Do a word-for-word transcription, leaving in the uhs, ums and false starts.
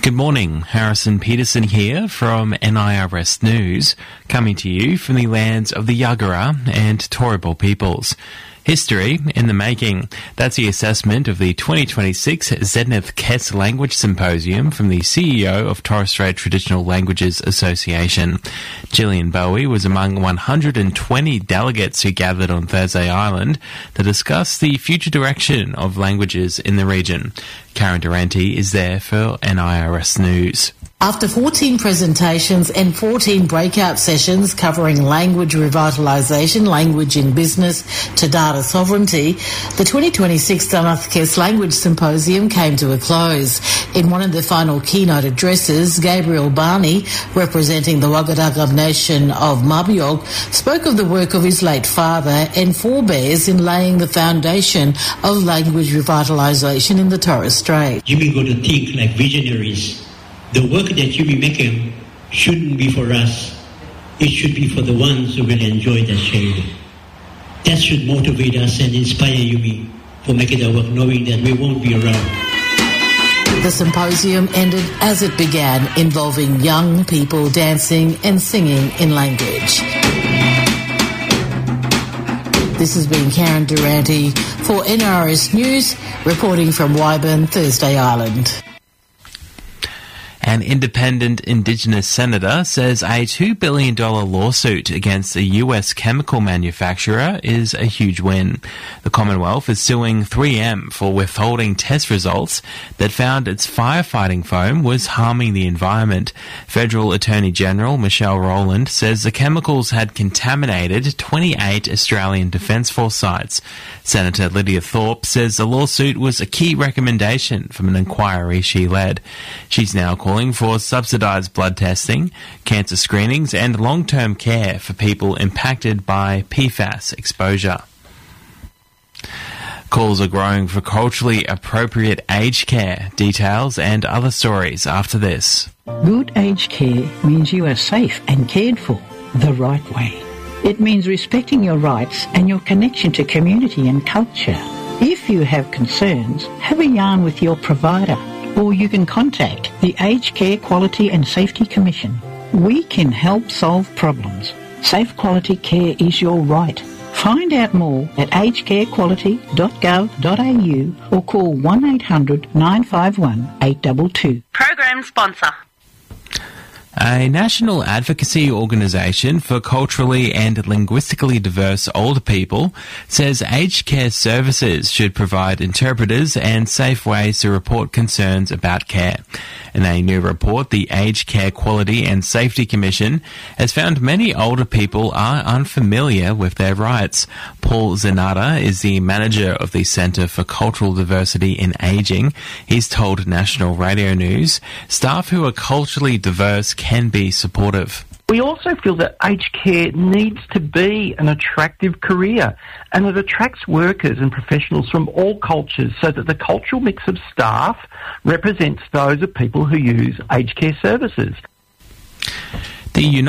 Good morning, Harrison Peterson here from N I R S News, coming to you from the lands of the Yagara and Turrbal peoples. History in the making. That's the assessment of the twenty twenty-six Zenith Kes Language Symposium from the C E O of Torres Strait Traditional Languages Association. Gillian Bowie was among one hundred twenty delegates who gathered on Thursday Island to discuss the future direction of languages in the region. Karen Durante is there for N I R S News. After fourteen presentations and fourteen breakout sessions covering language revitalisation, language in business to data sovereignty, the twenty twenty-six Zenith Kes Language Symposium came to a close. In one of the final keynote addresses, Gabriel Barney, representing the Wagadagab Nation of Mabiog, spoke of the work of his late father and forebears in laying the foundation of language revitalisation in the Torres Strait. You be going to think like visionaries. The work that you be making shouldn't be for us. It should be for the ones who will enjoy that shade. That should motivate us and inspire you for making our work, knowing that we won't be around. The symposium ended as it began, involving young people dancing and singing in language. This has been Karen Durante for N R S News, reporting from Wyburn, Thursday Island. An independent Indigenous senator says a two billion dollars lawsuit against a U S chemical manufacturer is a huge win. The Commonwealth is suing three M for withholding test results that found its firefighting foam was harming the environment. Federal Attorney General Michelle Rowland says the chemicals had contaminated twenty-eight Australian Defence Force sites. Senator Lydia Thorpe says the lawsuit was a key recommendation from an inquiry she led. She's now calling for subsidised blood testing, cancer screenings and long-term care for people impacted by P FAS exposure. Calls are growing for culturally appropriate aged care. Details and other stories after this. Good aged care means you are safe and cared for the right way. It means respecting your rights and your connection to community and culture. If you have concerns, have a yarn with your provider, or you can contact the Aged Care Quality and Safety Commission. We can help solve problems. Safe quality care is your right. Find out more at aged care quality dot gov dot a u or call one eight hundred nine five one eight two two. Program sponsor. A national advocacy organisation for culturally and linguistically diverse older people says aged care services should provide interpreters and safe ways to report concerns about care. In a new report, the Aged Care Quality and Safety Commission has found many older people are unfamiliar with their rights. Paul Zenata is the manager of the Centre for Cultural Diversity in Ageing. He's told National Radio News staff who are culturally diverse can be supportive. We also feel that aged care needs to be an attractive career, and it attracts workers and professionals from all cultures so that the cultural mix of staff represents those of people who use aged care services. The United